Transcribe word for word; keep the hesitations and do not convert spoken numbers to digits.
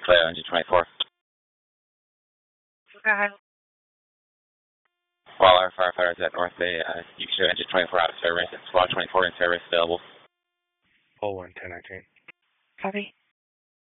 Clear engine twenty-four. Okay. All our firefighters at North Bay, uh, you can show engine twenty-four out of service. Squad twenty-four in service available. Oh, one ten nineteen. Copy.